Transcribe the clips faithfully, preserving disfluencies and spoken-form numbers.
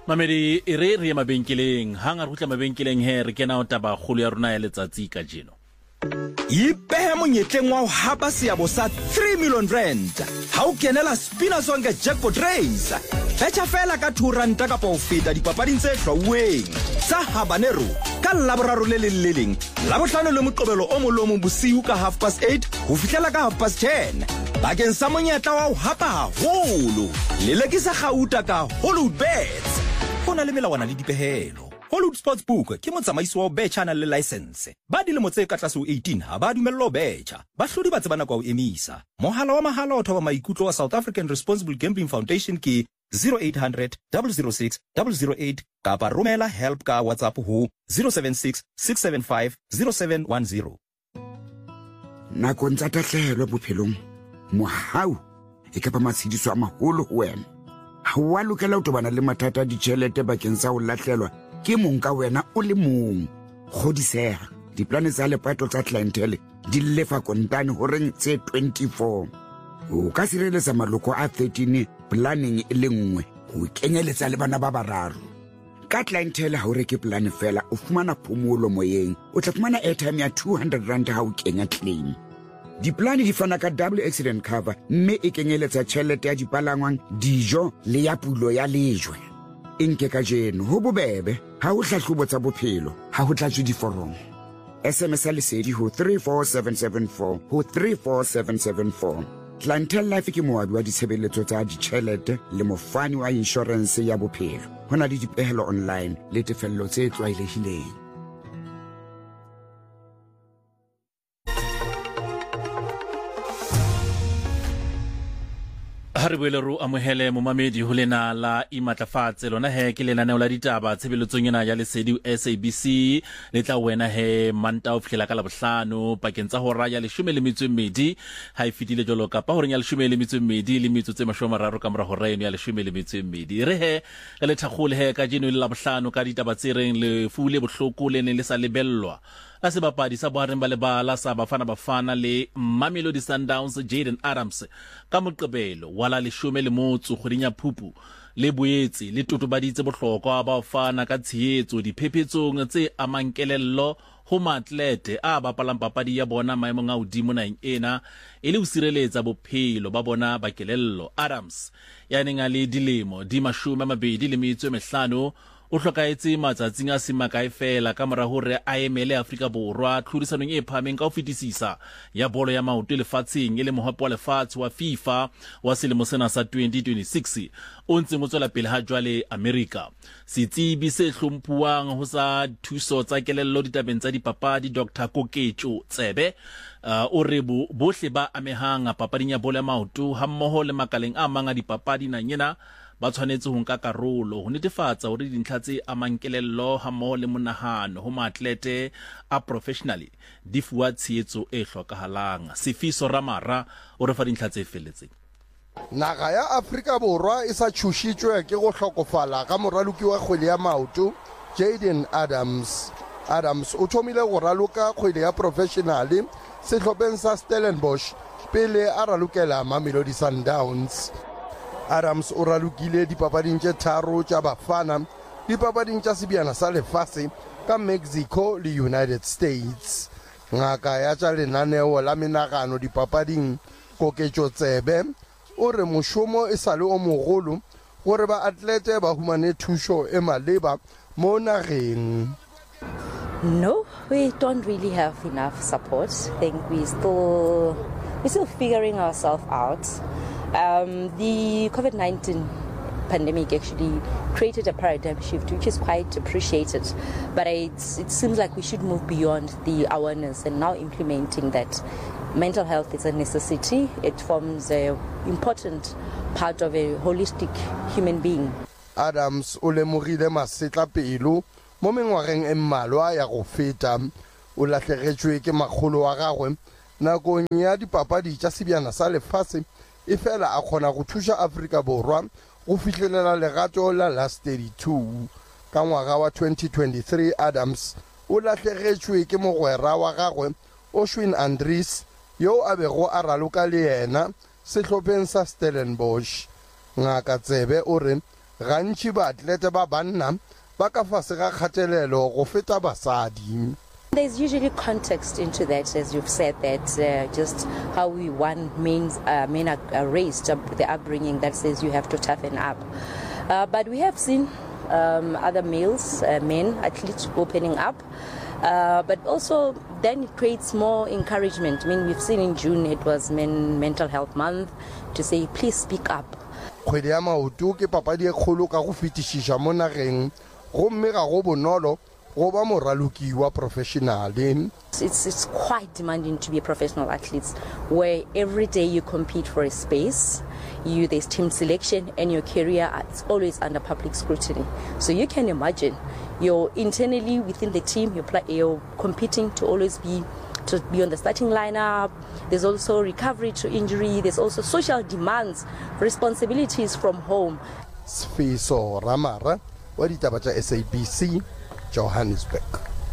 Mamedi e re re mabenkeleng hanga re hutla mabenkeleng he re kena o taba kholo ya rona ya letsatsi ka jeno. Ipehe monyetleng wa ho hapa seabo sa three million rand. Ha o kenela Spina Sonke jackpot race. Betcha fela ka two rand ka po feta dipapading tse hlwauweng. Sa habanero ka laboraro le leleng. Labohlano le moqobelo o molomo bosiu ka half past eight ho fihlela ka half past ten. Bakeng sa monyetla wa ho hapa haholo. Lelekisa gauta ka Hollywood Bets. Hona le melawana le dipehelo. Hollywood Sportsbook ke motsamaisi wa betcha na le license. Ba dilemo tse ka tlase ho eighteen ha ba dumello betcha. Bahlodi ba tsebana kwa o emisa. Mohala wa mahala o thoba maikutlo wa South African Responsible Gambling Foundation ke zero eight hundred, double oh six, double oh eight kapa romela help ka WhatsApp ho zero seven six, six seven five, zero seven one zero. Nakong tsa tahlehelo bophelong mohau e ka ba matshidiso a maholo ho wena. Ha wa lokela ho tobana le mathata di tjhelete bakeng sa ho lahlelwa ke mong ka wena o le mong. Kgodiseha diplane tsa lepato tsa clientele di lefa kontane ho reng tse twenty-four. O ka sireletsa maloko a thirteen planning e le nngwe ho kenyeletsa le bana ba bararo. Ka clientele ha o reke plan fela o fumana phomolo moyeng, o tla fumana airtime ya two hundred rand ha o kenya claim. Diplane di fana ka double accident cover mme e kenyeletsa tjhelete ya dipalangwang, dijo le ya pulo ya lejwe. Inke ka jeno ho bobebe ha o hlahlobo tsa bophelo ha ho tlatswe diforomo. S M S lesedi ho three four seven seven four ho three four seven seven four. Clientele Life ke moabi wa ditshebeletso tsa ditjhelete le mofani wa insurance ya bophelo. Hona le dipehelo online le tefello tse tlwaelehileng. Haribwelero amohele momamedi ho lena la imatlafatse lona he ke lenaneo la ditaba tshebeletsong ena ya lesedi S A B C le tla wena he manta o fihlela ka labohlano pakeng tsa hora ya leshome le metso e mmedi ha e fitile jolo ka pa horeng ya leshome le metso e mmedi le metso tse mashome a mararo ka mora hora eno ya leshome le metso e mmedi re he re le thakgole he ka jeno le labohlano ka ditaba tse reng le fule bohloko le ne le sa lebellwa la sebapadi sa bohareng ba lebala sa bafana bafana le Mamelodi Sundowns Jayden Adams ka moqebelo wala leshome le motso kgweding ya Phupu le boetse le totobaditse bohlokwa ba fana ka tshehetso diphepetsong tse amang kelello ho maatlete a bapalang papadi ya bona maemong a hodimo naheng ena e le ho sireletsa bophelo ba bona ba kelello. Adams ya neng a le dilemo di mashome a mabedi le metso e mehlano o hlokaetse matsatsing a semakae fela ka mora hore a emele Afrika Borwa tlhodisanong e phahameng ka ho fetisisa ya bolo ya maoto lefatsheng e le mohope wa lefatshe wa FIFA wa selemo sena sa twenty twenty-six o ntse mo tswela pele ha jwale America. Setsebi se hlomphuwang ho sa thuso tsa kelello ditabeng tsa dipapadi Doctor Koketso Tsebe uh, o re bohle ba amehang papading ya bolo ya maoto ha mmoho le makaleng a manga dipapadi na nyena ba tshwanetse ho nka karolo ho netefatsa hore dintlha tse amang kelello ha mmoho le monahano ho maatlete a professionally di fuwa tshehetso e hlokahalang. Sifiso Ramara o re fa dintlha tse felletseng. Naga ya Afrika Borwa e sa tshushitswe ke go hlokofala ka moraloki wa kgwele ya maoto Jayden Adams. Adams o thomile go raloka kgwele ya professionally sehlopheng sa Stellenbosch pele a ralokela Mamelodi Sundowns. Adams o ralokile dipapading tse tharo tsa bafana dipapading tsa sebiana sa lefatshe ka Mexico le United States. Ngaka ya tsa lenaneo la menagano dipapading Koketso Tsebe o re moshomo e sale o mogolo gore ba atlete ba humane thuso e maleba mo nageng. No, we don't really have enough support. I think we still we're still figuring ourselves out. Um, the COVID nineteen pandemic actually created a paradigm shift, which is quite appreciated. But it's, it seems like we should move beyond the awareness and now implementing that mental health is a necessity. It forms an important part of a holistic human being. Adams o lemogile masetla pelo mo mengwageng e mmalwa ya go feta o latlhegetswe ke magolo wa gagwe nakong ya dipapadi tsa sebiana sa lefatshe e fela a kgona go thusa Afrika Borwa go fihlelela legato la last thirty-two. Ka ngwaga wa twenty twenty-three Adams o latlhegetswe ke mogwera wa gagwe Oshwin Andries yo a bego a raloka le yena sehlopheng sa Stellenbosch. Ngaka Tsebe o re gantši baatlete ba banna ba ka fase ga kgatelelo go feta basadi. There's usually context into that, as you've said, that uh, just how we want men, uh, men are, are raised, uh, the upbringing that says you have to toughen up. Uh, but we have seen um, other males, uh, men, athletes opening up. Uh, but also then it creates more encouragement. I mean, we've seen in June it was Men Mental Health Month to say, please speak up. Kgwele ya maoto ke papadi e kgolo ka go fetišiša mo nageng gomme ga go bonolo go ba moraloki wa professional. It's, it's quite demanding to be a professional athlete, where every day you compete for a space, you there's team selection, and your career is always under public scrutiny. So you can imagine, you're internally within the team, you're, pl- you're competing to always be to be on the starting lineup. There's also recovery to injury. There's also social demands, responsibilities from home. Sfiso Ramara, wa ditaba tša S A B C, Johannesburg.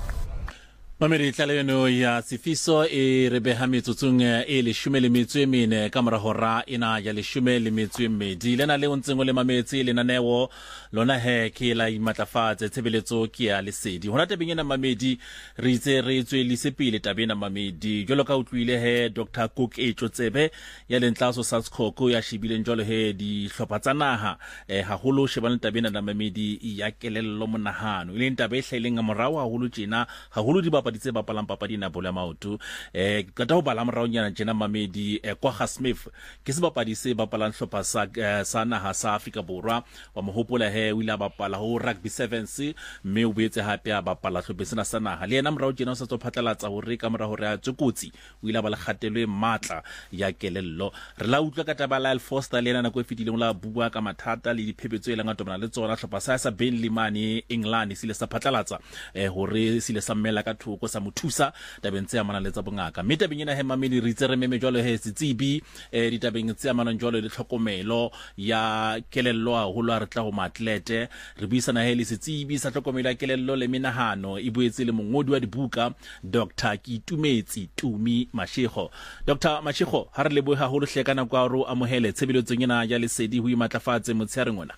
Mamedi tlaleno ya Sifiso e re beha metsotsong e leshome le metso e mene ka mora hora ena ya leshome le metso e mmedi lena le ntsengo le mametsi lenaneo lona he ke la imatlafatse tshebeletso ke ya lesedi hona tabeng ena Mamedi re itse re tswelise pele tabeng ena Mamedi jolo ka utlwile he Doctor Cook e tsotsebe ya lentlaso Saskoko ya shibile njolo he di hlopha tsa naha eh haholo shebana tabeng ena Mamedi ya kelello monahano ile ntaba e hleleng morao haholo tjena haholo di ditse ba palang papadi na bola maoto eh ka ta ho bala moraonyana tjena Mamedi eh, kwa Smith ke se bapadi se bapalang hlopha sa eh, sa naha sa Afrika Borwa wa mohopola he wila bapala ho rugby sevens mme o boetse hape a bapala hlopha sena sa naha le yena morao tjena o sa tso phatlalatsa hore ka mora hore a tsokotsi wila ba le khatelwe matla ya kelello re la utlwa ka taba la Foster le yena na go fitileng la bua ka mathata le diphepetso e leng atobana le tsona hlopha sa sa Burnley mane England sile sa phatlalatsa eh hore sile sa mmela ka thoko sa mothusa tabeng tse amana le tsa bongaka mme tabeng ena he Mamedi re itse re meme jwalo he setsibi eh ditabeng tse amana jwalo le tlhokomelo ya kelello haholo re tla go maatlete re buisana he le setsibi sa tlhokomelo ya kelello le menahano e boetse le mongodi wa dibuka Doctor Kitumetse Tumi Mashego. Doctor Mashego ha re leboha haholo hlekana kwa ro amohele tshebeletsong ena ya lesedi ho imatlafatse motsheare ngona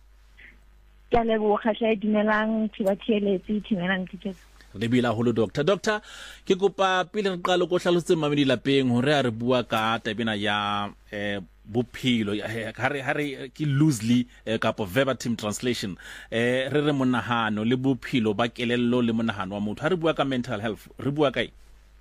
ka leboga hle dimelang thibatheletsi thimelang tshetse lebila holo doctor doctor ke kopa pele re qala go hlalotse Mamedi lapeng hore a re bua ka tabena ya eh bophelo ha re ha re ke loosely eh, ka po verbatim translation eh re re monahano le bophelo ba kelello le monahano wa motho ha re bua ka mental health re bua kae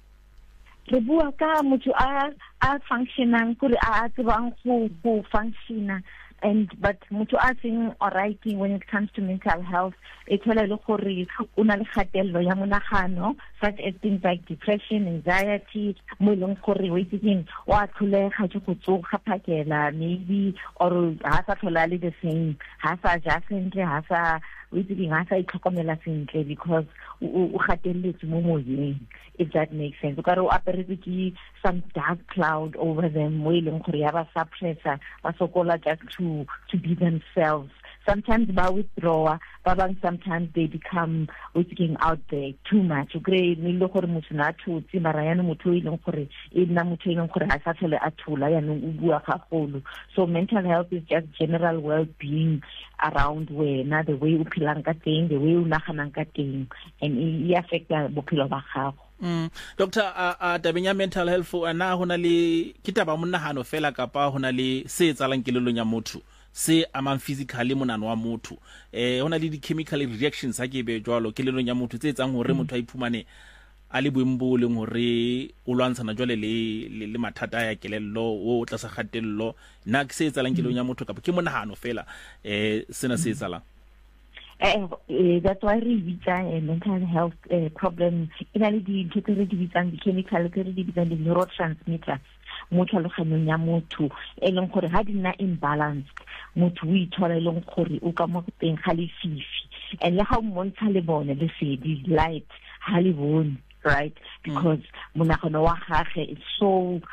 re bua ka motho a a functionang kore a tsebang go go functiona and but motho a seng alright when it comes to mental health it's wala le gore una le khatello ya monagano such as things like depression, anxiety, mo leng gore we thinking wa tlolega ke go tsoga phakela maybe or ha sa thola le the same ha sa ja sentle ha sa we thinking ha sa itlhokomela sentle because o khatelletse mo moyeng if that makes sense o ka re o aperetse ke some dark cloud over them mo leng gore ya ba suppressor ba sokola just to to be themselves. Sometimes ba withdraw, but sometimes they become within out there too much. Okay, ni lo gore motho na thutse mara yana motho e leng gore e nna motho e leng gore ha sa tlhole a thula yana o bua gagolo. So mental health is just general well-being around wena, the way o phelang ka teng, the way o naganang ka teng, and e affecta bophelo ba gago. Mm. Doctor a uh, uh, tabeng ya mental health ana hona le kitaba monahano fela kapa hona le se etsalang kelelong ya motho se amang physically monano wa motho eh hona le di chemical reactions ha ke be jwalo kelelong ya motho tse etsang hore motho a iphumane a le boembo le hore o lwantshana jwale le le mathata ya kelello o tla sa khatello na ke se etsalang kelelong ya motho kapa ke monahano fela eh sena se etsalang. Uh, uh, that's why we bitsa uh, mental health uh, problem in ali di ntse di bitsa di chemical ke di bitsa di neurotransmitters mo tlhaloganyong ya motho e leng gore ha di na imbalanced motho o ithola e leng gore o ka mo teng ga le fifi and le ha o montsha le bone le sedi light ha le bone right because monagano wa gage is so